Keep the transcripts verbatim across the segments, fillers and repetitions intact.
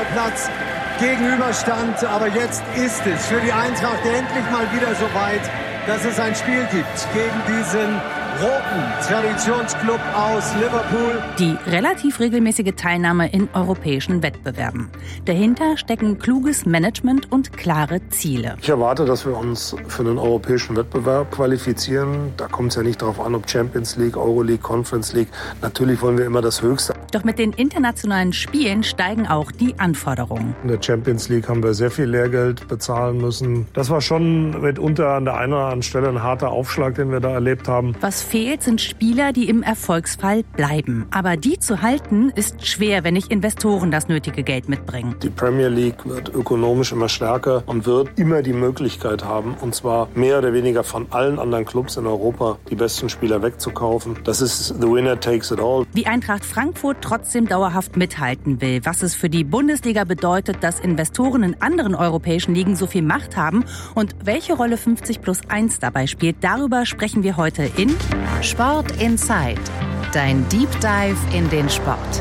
Fußballplatz gegenüberstand. Aber jetzt ist es für die Eintracht endlich mal wieder so weit, dass es ein Spiel gibt gegen diesen roten Traditionsclub aus Liverpool. Die relativ regelmäßige Teilnahme in europäischen Wettbewerben. Dahinter stecken kluges Management und klare Ziele. Ich erwarte, dass wir uns für einen europäischen Wettbewerb qualifizieren. Da kommt es ja nicht darauf an, ob Champions League, Euroleague, Conference League. Natürlich wollen wir immer das Höchste. Doch mit den internationalen Spielen steigen auch die Anforderungen. In der Champions League haben wir sehr viel Lehrgeld bezahlen müssen. Das war schon mitunter an der einen oder anderen Stelle ein harter Aufschlag, den wir da erlebt haben. Was fehlt, sind Spieler, die im Erfolgsfall bleiben. Aber die zu halten, ist schwer, wenn nicht Investoren das nötige Geld mitbringen. Die Premier League wird ökonomisch immer stärker und wird immer die Möglichkeit haben, und zwar mehr oder weniger von allen anderen Clubs in Europa, die besten Spieler wegzukaufen. Das ist the winner takes it all. Wie Eintracht Frankfurt trotzdem dauerhaft mithalten will, was es für die Bundesliga bedeutet, dass Investoren in anderen europäischen Ligen so viel Macht haben und welche Rolle fünfzig plus eins dabei spielt, darüber sprechen wir heute in Sport Inside, dein Deep Dive in den Sport.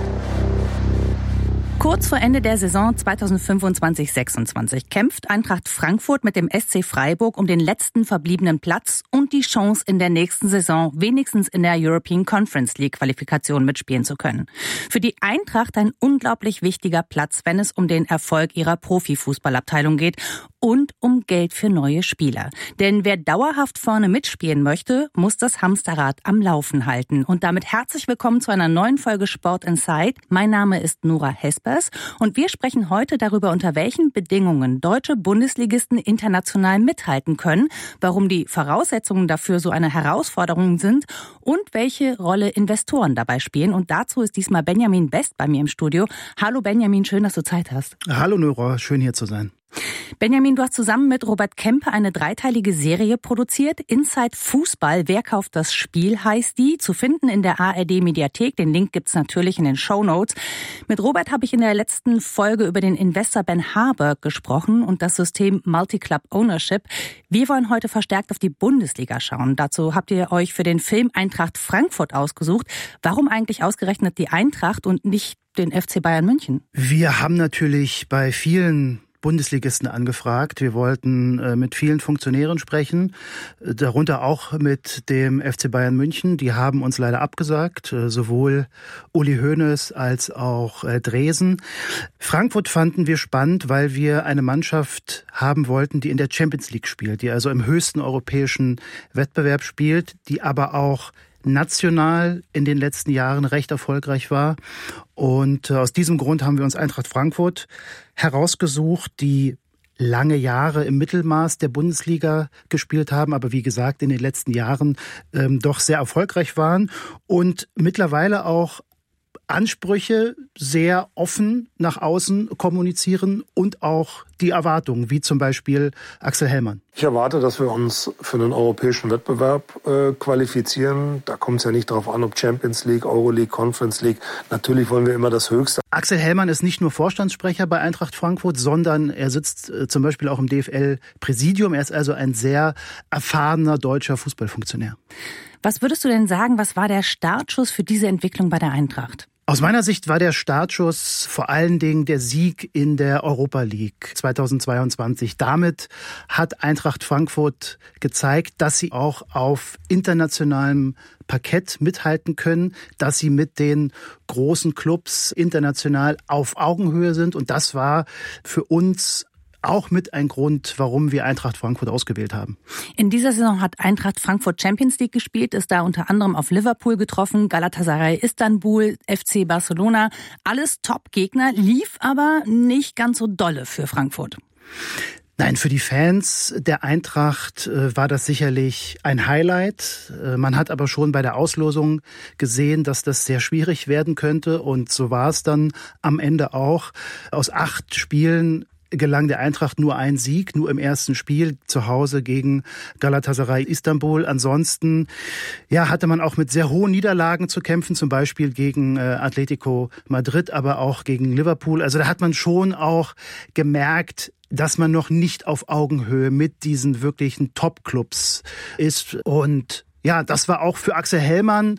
Kurz vor Ende der Saison zweitausendfünfundzwanzig sechsundzwanzig kämpft Eintracht Frankfurt mit dem S C Freiburg um den letzten verbliebenen Platz und die Chance, in der nächsten Saison wenigstens in der European Conference League Qualifikation mitspielen zu können. Für die Eintracht ein unglaublich wichtiger Platz, wenn es um den Erfolg ihrer Profifußballabteilung geht und um Geld für neue Spieler. Denn wer dauerhaft vorne mitspielen möchte, muss das Hamsterrad am Laufen halten. Und damit herzlich willkommen zu einer neuen Folge Sport Inside. Mein Name ist Nora Hespers und wir sprechen heute darüber, unter welchen Bedingungen deutsche Bundesligisten international mithalten können, warum die Voraussetzungen dafür so eine Herausforderung sind und welche Rolle Investoren dabei spielen. Und dazu ist diesmal Benjamin Best bei mir im Studio. Hallo Benjamin, schön, dass du Zeit hast. Hallo Nora, schön hier zu sein. Benjamin, du hast zusammen mit Robert Kempe eine dreiteilige Serie produziert. Inside Fußball, wer kauft das Spiel, heißt die. Zu finden in der A R D-Mediathek. Den Link gibt's natürlich in den Shownotes. Mit Robert habe ich in der letzten Folge über den Investor Ben Harburg gesprochen und das System Multi-Club Ownership. Wir wollen heute verstärkt auf die Bundesliga schauen. Dazu habt ihr euch für den Film Eintracht Frankfurt ausgesucht. Warum eigentlich ausgerechnet die Eintracht und nicht den F C Bayern München? Wir haben natürlich bei vielen Bundesligisten angefragt. Wir wollten äh, mit vielen Funktionären sprechen, äh, darunter auch mit dem F C Bayern München. Die haben uns leider abgesagt, äh, sowohl Uli Hoeneß als auch äh, Dresen. Frankfurt fanden wir spannend, weil wir eine Mannschaft haben wollten, die in der Champions League spielt, die also im höchsten europäischen Wettbewerb spielt, die aber auch national in den letzten Jahren recht erfolgreich war. Und aus diesem Grund haben wir uns Eintracht Frankfurt herausgesucht, die lange Jahre im Mittelmaß der Bundesliga gespielt haben, aber wie gesagt in den letzten Jahren ähm, doch sehr erfolgreich waren und mittlerweile auch Ansprüche sehr offen nach außen kommunizieren und auch die Erwartungen, wie zum Beispiel Axel Hellmann. Ich erwarte, dass wir uns für einen europäischen Wettbewerb äh, qualifizieren. Da kommt es ja nicht darauf an, ob Champions League, Euroleague, Conference League. Natürlich wollen wir immer das Höchste. Axel Hellmann ist nicht nur Vorstandssprecher bei Eintracht Frankfurt, sondern er sitzt äh, zum Beispiel auch im D F L-Präsidium. Er ist also ein sehr erfahrener deutscher Fußballfunktionär. Was würdest du denn sagen, was war der Startschuss für diese Entwicklung bei der Eintracht? Aus meiner Sicht war der Startschuss vor allen Dingen der Sieg in der Europa League zweitausendzweiundzwanzig. Damit hat Eintracht Frankfurt gezeigt, dass sie auch auf internationalem Parkett mithalten können, dass sie mit den großen Clubs international auf Augenhöhe sind. Und das war für uns auch mit ein Grund, warum wir Eintracht Frankfurt ausgewählt haben. In dieser Saison hat Eintracht Frankfurt Champions League gespielt, ist da unter anderem auf Liverpool getroffen, Galatasaray Istanbul, F C Barcelona. Alles Top-Gegner, lief aber nicht ganz so dolle für Frankfurt. Nein, für die Fans der Eintracht äh, war das sicherlich ein Highlight. Äh, man hat aber schon bei der Auslosung gesehen, dass das sehr schwierig werden könnte. Und so war es dann am Ende auch. Aus acht Spielen gelang der Eintracht nur ein Sieg, nur im ersten Spiel zu Hause gegen Galatasaray Istanbul. Ansonsten ja, hatte man auch mit sehr hohen Niederlagen zu kämpfen, zum Beispiel gegen äh, Atletico Madrid, aber auch gegen Liverpool. Also da hat man schon auch gemerkt, dass man noch nicht auf Augenhöhe mit diesen wirklichen Top-Clubs ist. Und ja, das war auch für Axel Hellmann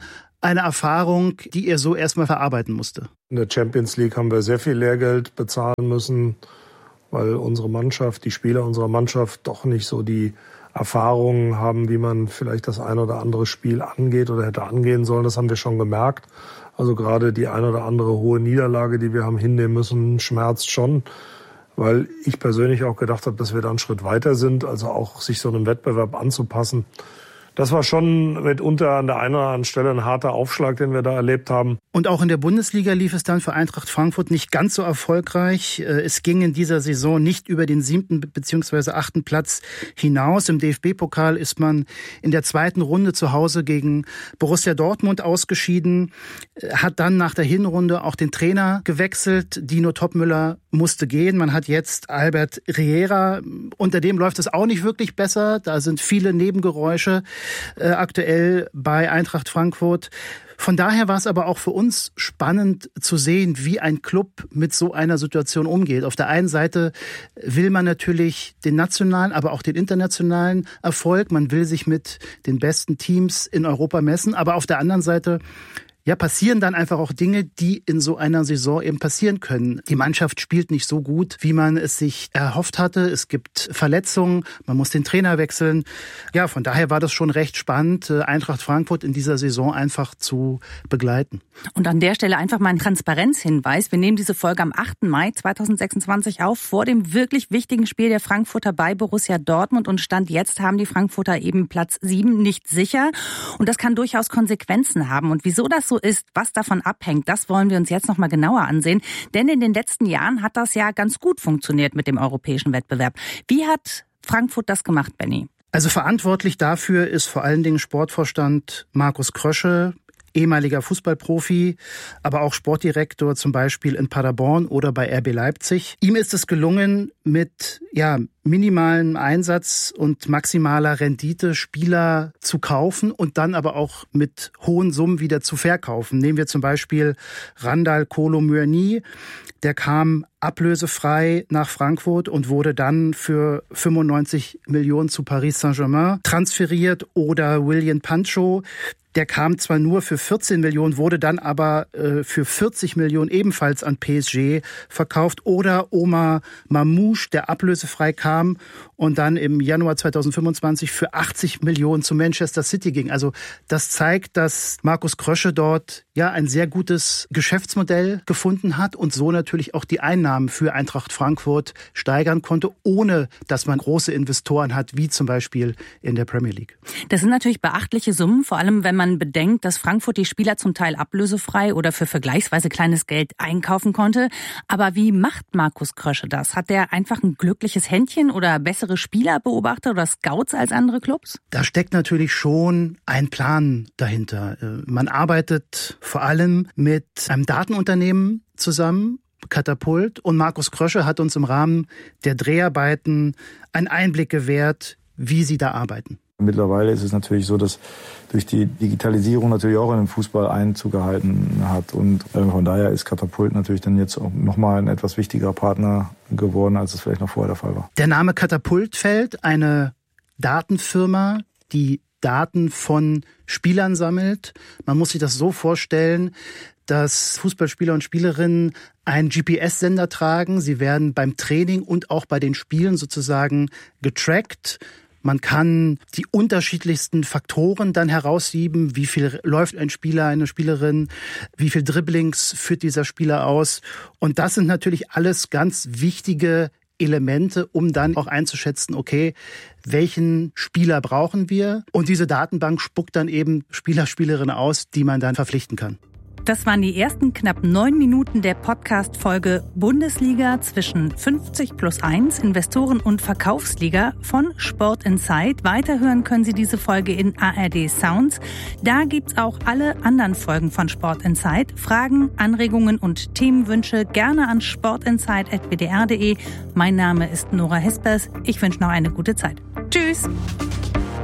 eine Erfahrung, die er so erstmal verarbeiten musste? In der Champions League haben wir sehr viel Lehrgeld bezahlen müssen, weil unsere Mannschaft, die Spieler unserer Mannschaft doch nicht so die Erfahrungen haben, wie man vielleicht das ein oder andere Spiel angeht oder hätte angehen sollen. Das haben wir schon gemerkt. Also gerade die ein oder andere hohe Niederlage, die wir haben hinnehmen müssen, schmerzt schon. Weil ich persönlich auch gedacht habe, dass wir da einen Schritt weiter sind, also auch sich so einem Wettbewerb anzupassen. Das war schon mitunter an der einen oder anderen Stelle ein harter Aufschlag, den wir da erlebt haben. Und auch in der Bundesliga lief es dann für Eintracht Frankfurt nicht ganz so erfolgreich. Es ging in dieser Saison nicht über den siebten bzw. achten Platz hinaus. Im D F B-Pokal ist man in der zweiten Runde zu Hause gegen Borussia Dortmund ausgeschieden, hat dann nach der Hinrunde auch den Trainer gewechselt. Dino Toppmöller musste gehen. Man hat jetzt Albert Riera. Unter dem läuft es auch nicht wirklich besser. Da sind viele Nebengeräusche äh, aktuell bei Eintracht Frankfurt. Von daher war es aber auch für uns spannend zu sehen, wie ein Club mit so einer Situation umgeht. Auf der einen Seite will man natürlich den nationalen, aber auch den internationalen Erfolg. Man will sich mit den besten Teams in Europa messen. Aber auf der anderen Seite ja, passieren dann einfach auch Dinge, die in so einer Saison eben passieren können. Die Mannschaft spielt nicht so gut, wie man es sich erhofft hatte. Es gibt Verletzungen, man muss den Trainer wechseln. Ja, von daher war das schon recht spannend, Eintracht Frankfurt in dieser Saison einfach zu begleiten. Und an der Stelle einfach mal ein Transparenzhinweis. Wir nehmen diese Folge am achten Mai zweitausendsechsundzwanzig auf, vor dem wirklich wichtigen Spiel der Frankfurter bei Borussia Dortmund. Und Stand jetzt haben die Frankfurter eben Platz sieben nicht sicher. Und das kann durchaus Konsequenzen haben. Und wieso das so ist, was davon abhängt, das wollen wir uns jetzt noch mal genauer ansehen. Denn in den letzten Jahren hat das ja ganz gut funktioniert mit dem europäischen Wettbewerb. Wie hat Frankfurt das gemacht, Benni? Also verantwortlich dafür ist vor allen Dingen Sportvorstand Markus Krösche, ehemaliger Fußballprofi, aber auch Sportdirektor zum Beispiel in Paderborn oder bei R B Leipzig. Ihm ist es gelungen, mit ja minimalem Einsatz und maximaler Rendite Spieler zu kaufen und dann aber auch mit hohen Summen wieder zu verkaufen. Nehmen wir zum Beispiel Randal Kolo Muani. Der kam ablösefrei nach Frankfurt und wurde dann für fünfundneunzig Millionen zu Paris Saint-Germain transferiert. Oder William Pancho, der kam zwar nur für vierzehn Millionen, wurde dann aber äh, für vierzig Millionen ebenfalls an P S G verkauft. Oder Omar Mamouche, der ablösefrei kam und dann im Januar zweitausendfünfundzwanzig für achtzig Millionen zu Manchester City ging. Also das zeigt, dass Markus Krösche dort ja ein sehr gutes Geschäftsmodell gefunden hat und so natürlich auch die Einnahmen für Eintracht Frankfurt steigern konnte, ohne dass man große Investoren hat, wie zum Beispiel in der Premier League. Das sind natürlich beachtliche Summen, vor allem wenn man bedenkt, dass Frankfurt die Spieler zum Teil ablösefrei oder für vergleichsweise kleines Geld einkaufen konnte. Aber wie macht Markus Krösche das? Hat der einfach ein glückliches Händchen oder bessere Spieler beobachtet oder Scouts als andere Clubs? Da steckt natürlich schon ein Plan dahinter. Man arbeitet vor allem mit einem Datenunternehmen zusammen, Katapult, und Markus Krösche hat uns im Rahmen der Dreharbeiten einen Einblick gewährt, wie sie da arbeiten. Mittlerweile ist es natürlich so, dass durch die Digitalisierung natürlich auch in den Fußball Einzug gehalten hat. Und von daher ist Katapult natürlich dann jetzt auch nochmal ein etwas wichtigerer Partner geworden, als es vielleicht noch vorher der Fall war. Der Name Katapult fällt, eine Datenfirma, die Daten von Spielern sammelt. Man muss sich das so vorstellen, dass Fußballspieler und Spielerinnen einen G P S-Sender tragen. Sie werden beim Training und auch bei den Spielen sozusagen getrackt. Man kann die unterschiedlichsten Faktoren dann heraussieben. Wie viel läuft ein Spieler, eine Spielerin? Wie viel Dribblings führt dieser Spieler aus? Und das sind natürlich alles ganz wichtige Elemente, um dann auch einzuschätzen, okay, welchen Spieler brauchen wir? Und diese Datenbank spuckt dann eben Spieler, Spielerinnen aus, die man dann verpflichten kann. Das waren die ersten knapp neun Minuten der Podcast-Folge Bundesliga zwischen fünfzig plus eins, Investoren- und Verkaufsliga von Sport Insight. Weiterhören können Sie diese Folge in A R D Sounds. Da gibt's auch alle anderen Folgen von Sport Insight. Fragen, Anregungen und Themenwünsche gerne an sportinsight at w d r punkt d e. Mein Name ist Nora Hespers. Ich wünsche noch eine gute Zeit. Tschüss!